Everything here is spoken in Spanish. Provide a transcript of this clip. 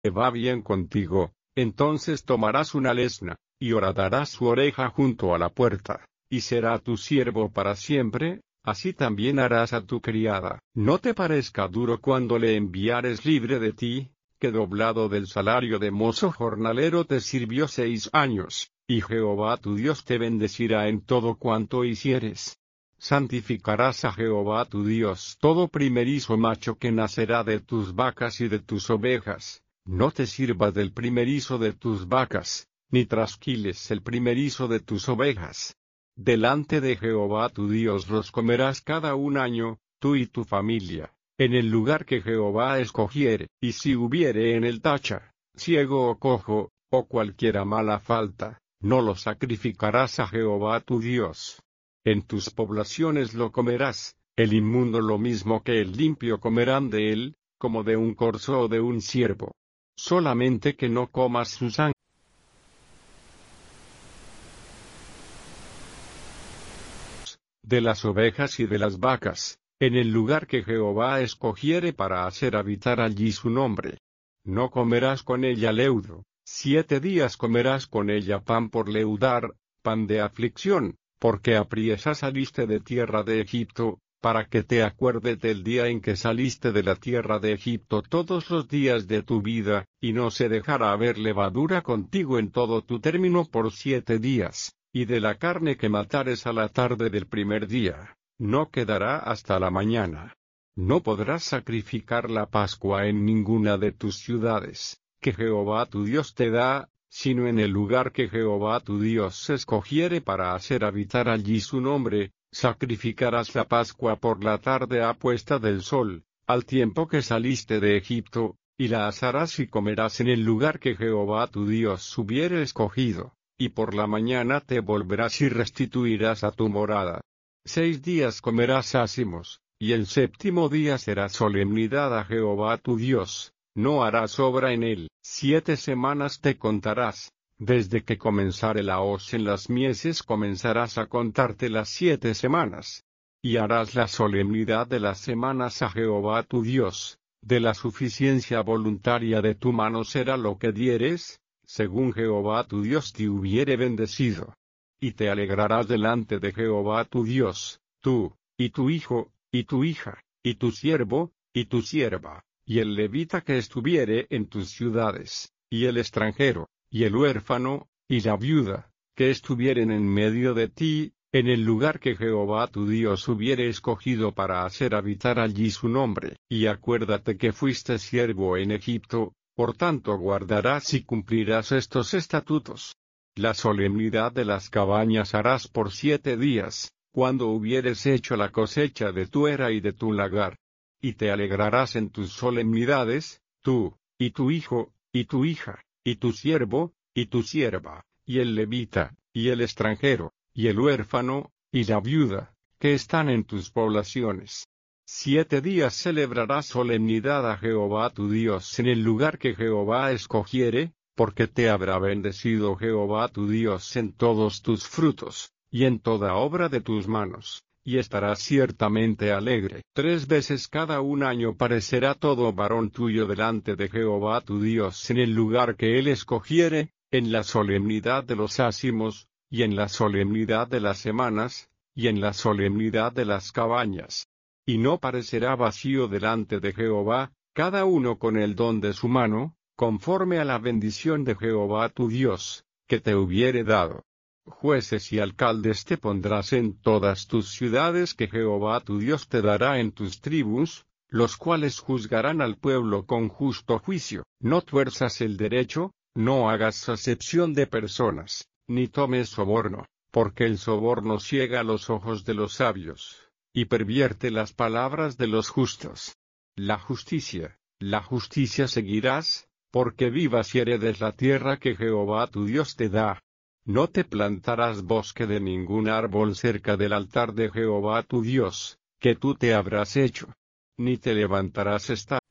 te va bien contigo, entonces tomarás una lesna, y horadarás su oreja junto a la puerta, y será tu siervo para siempre. Así también harás a tu criada. No te parezca duro cuando le enviares libre de ti, que doblado del salario de mozo jornalero te sirvió 6 años, y Jehová tu Dios te bendecirá en todo cuanto hicieres. Santificarás a Jehová tu Dios todo primerizo macho que nacerá de tus vacas y de tus ovejas. No te sirvas del primerizo de tus vacas, ni trasquiles el primerizo de tus ovejas. Delante de Jehová tu Dios los comerás cada un año, tú y tu familia, en el lugar que Jehová escogiere. Y si hubiere en el tacha, ciego o cojo, o cualquiera mala falta, no lo sacrificarás a Jehová tu Dios. En tus poblaciones lo comerás, el inmundo lo mismo que el limpio comerán de él, como de un corzo o de un ciervo. Solamente que no comas su sangre. De las ovejas y de las vacas, en el lugar que Jehová escogiere para hacer habitar allí su nombre. No comerás con ella leudo, 7 días comerás con ella pan por leudar, pan de aflicción, porque apriesa saliste de tierra de Egipto, para que te acuerdes del día en que saliste de la tierra de Egipto todos los días de tu vida, y no se dejará haber levadura contigo en todo tu término por 7 días. Y de la carne que matares a la tarde del primer día, no quedará hasta la mañana. No podrás sacrificar la Pascua en ninguna de tus ciudades, que Jehová tu Dios te da, sino en el lugar que Jehová tu Dios escogiere para hacer habitar allí su nombre. Sacrificarás la Pascua por la tarde a puesta del sol, al tiempo que saliste de Egipto, y la asarás y comerás en el lugar que Jehová tu Dios hubiere escogido. Y por la mañana te volverás y restituirás a tu morada. 6 días comerás ázimos, y el 7º día será solemnidad a Jehová tu Dios, no harás obra en él. 7 semanas te contarás, desde que comenzare la hoz en las mieses comenzarás a contarte las 7 semanas. Y harás la solemnidad de las semanas a Jehová tu Dios, de la suficiencia voluntaria de tu mano será lo que dieres, según Jehová tu Dios te hubiere bendecido. Y te alegrarás delante de Jehová tu Dios, tú, y tu hijo, y tu hija, y tu siervo, y tu sierva, y el levita que estuviere en tus ciudades, y el extranjero, y el huérfano, y la viuda, que estuvieren en medio de ti, en el lugar que Jehová tu Dios hubiere escogido para hacer habitar allí su nombre. Y acuérdate que fuiste siervo en Egipto. Por tanto guardarás y cumplirás estos estatutos. La solemnidad de las cabañas harás por 7 días, cuando hubieres hecho la cosecha de tu era y de tu lagar. Y te alegrarás en tus solemnidades, tú, y tu hijo, y tu hija, y tu siervo, y tu sierva, y el levita, y el extranjero, y el huérfano, y la viuda, que están en tus poblaciones. 7 días celebrarás solemnidad a Jehová tu Dios en el lugar que Jehová escogiere, porque te habrá bendecido Jehová tu Dios en todos tus frutos, y en toda obra de tus manos, y estarás ciertamente alegre. 3 veces cada un año parecerá todo varón tuyo delante de Jehová tu Dios en el lugar que él escogiere, en la solemnidad de los ázimos, y en la solemnidad de las semanas, y en la solemnidad de las cabañas. Y no parecerá vacío delante de Jehová, cada uno con el don de su mano, conforme a la bendición de Jehová tu Dios, que te hubiere dado. Jueces y alcaldes te pondrás en todas tus ciudades que Jehová tu Dios te dará en tus tribus, los cuales juzgarán al pueblo con justo juicio. No tuerzas el derecho, no hagas acepción de personas, ni tomes soborno, porque el soborno ciega los ojos de los sabios, y pervierte las palabras de los justos. La justicia seguirás, porque vivas y heredes la tierra que Jehová tu Dios te da. No te plantarás bosque de ningún árbol cerca del altar de Jehová tu Dios, que tú te habrás hecho, ni te levantarás esta